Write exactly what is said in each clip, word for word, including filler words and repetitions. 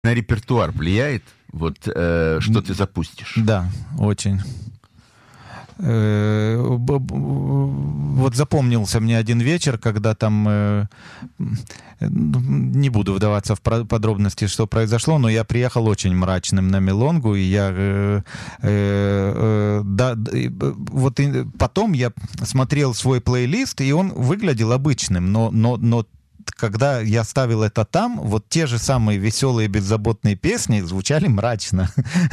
На репертуар влияет, вот, э, что ты запустишь? Да, очень. Вот запомнился мне один вечер, когда там, не буду вдаваться в подробности, что произошло, но я приехал очень мрачным на мелонгу, и я, да, вот потом я смотрел свой плейлист, и он выглядел обычным, но, но, но когда я ставил это там, вот те же самые веселые, беззаботные песни звучали мрачно.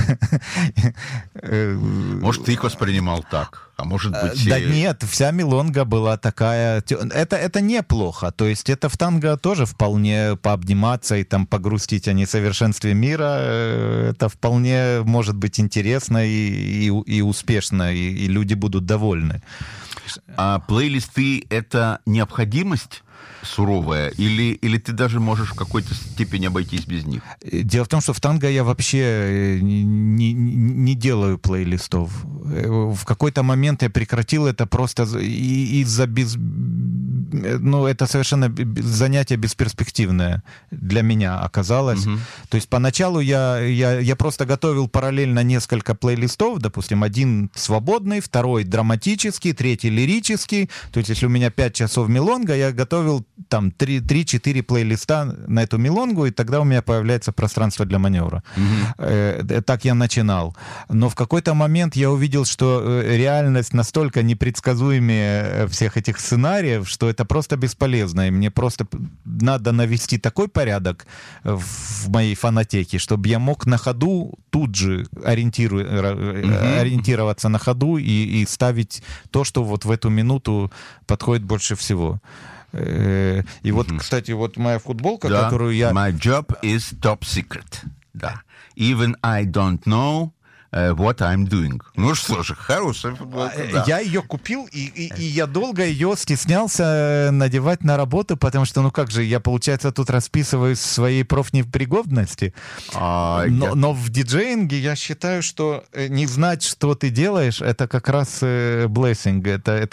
Может, ты их воспринимал так, а может быть... Да нет, вся мелонга была такая... Это, это неплохо, то есть это в танго тоже вполне пообниматься и там погрустить о несовершенстве мира, это вполне может быть интересно и, и, и успешно, и, и люди будут довольны. А плейлисты — это необходимость суровая, или, или ты даже можешь в какой-то степени обойтись без них? Дело в том, что в танго я вообще не, не, не делаю плейлистов. В какой-то момент я прекратил это просто из-за без... Ну, это совершенно занятие бесперспективное для меня оказалось. Угу. То есть поначалу я, я, я просто готовил параллельно несколько плейлистов, допустим, один свободный, второй драматический, третий лирический. То есть если у меня пять часов мелонга, я готовил там три-четыре плейлиста на эту мелонгу, и тогда у меня появляется пространство для маневра. Mm-hmm. Э, так я начинал. Но в какой-то момент я увидел, что реальность настолько непредсказуемее всех этих сценариев, что это просто бесполезно, и мне просто надо навести такой порядок в моей фонотеке, чтобы я мог на ходу тут же ориентиру... mm-hmm. ориентироваться на ходу и, и ставить то, что вот в эту минуту подходит больше всего. И вот, mm-hmm. кстати, вот моя футболка, да. которую я... My job is top secret. Да. Even I don't know uh, what I'm doing. Ну что же, хорошая футболка, да. Я ее купил, и, и, и я долго ее стеснялся надевать на работу, потому что, ну как же, я, получается, тут расписываюсь в своей профнепригодности. А, но, я... но в диджеинге я считаю, что не знать, что ты делаешь, это как раз blessing, это, это,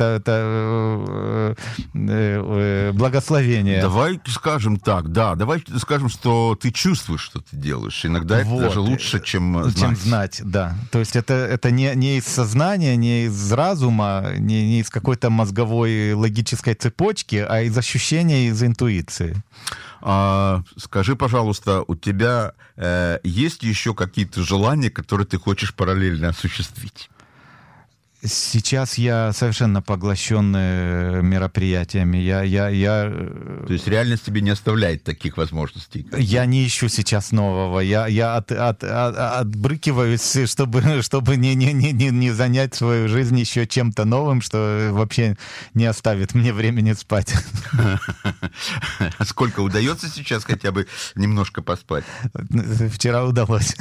это э, э, благословение. Давай скажем так, да, давай скажем, что ты чувствуешь, что ты делаешь. Иногда вот. Это даже лучше, чем знать. Чем знать, да. То есть это, это не, не из сознания, не из разума, не, не из какой-то мозговой логической цепочки, а из ощущения, из интуиции. А, скажи, пожалуйста, у тебя э, есть еще какие-то желания, которые ты хочешь параллельно осуществить? Сейчас я совершенно поглощен мероприятиями. Я, я, я... То есть реальность тебе не оставляет таких возможностей? Я не ищу сейчас нового. Я, я от, от, от, отбрыкиваюсь, чтобы, чтобы не, не, не, не занять свою жизнь еще чем-то новым, что вообще не оставит мне времени спать. А сколько удается сейчас хотя бы немножко поспать? Вчера удалось.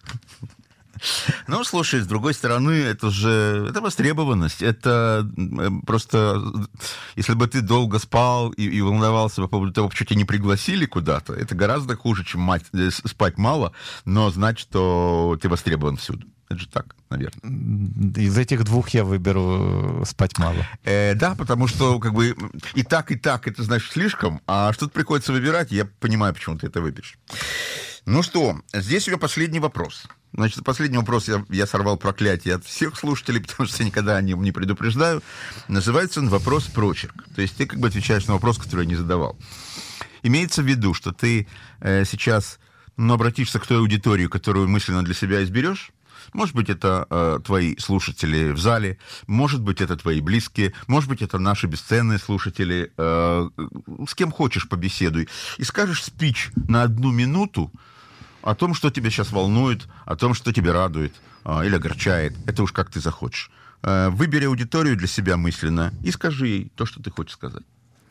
Ну, слушай, с другой стороны, это же это востребованность. Это просто, если бы ты долго спал и, и волновался по поводу того, что тебя не пригласили куда-то, это гораздо хуже, чем мать, спать мало, но знать, что ты востребован всюду. Это же так, наверное. Из этих двух я выберу спать мало. Э, да, потому что как бы и так, и так, это, значит, слишком, а что-то приходится выбирать, я понимаю, почему ты это выберешь. Ну что, здесь у меня последний вопрос. Значит, последний вопрос я, я сорвал проклятие от всех слушателей, потому что я никогда о нем не предупреждаю. Называется он «Вопрос-прочерк». То есть ты как бы отвечаешь на вопрос, который я не задавал. Имеется в виду, что ты э, сейчас ну, обратишься к той аудитории, которую мысленно для себя изберешь. Может быть, это э, твои слушатели в зале, может быть, это твои близкие, может быть, это наши бесценные слушатели. Э, с кем хочешь побеседуй. И скажешь спич на одну минуту о том, что тебя сейчас волнует, о том, что тебя радует э, или огорчает. Это уж как ты захочешь. Э, выбери аудиторию для себя мысленно и скажи ей то, что ты хочешь сказать.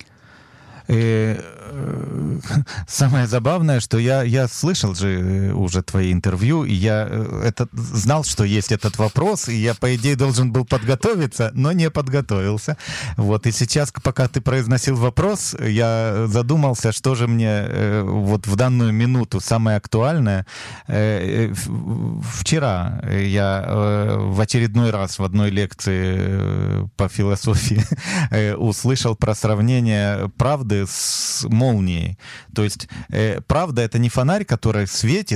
Самое забавное, что я, я слышал же уже твои интервью, и я это, знал, что есть этот вопрос, и я, по идее, должен был подготовиться, но не подготовился. Вот, и сейчас, пока ты произносил вопрос, я задумался, что же мне вот в данную минуту самое актуальное. Вчера я в очередной раз в одной лекции по философии услышал про сравнение правды с молнией. То есть, э, правда, это не фонарь, который светит,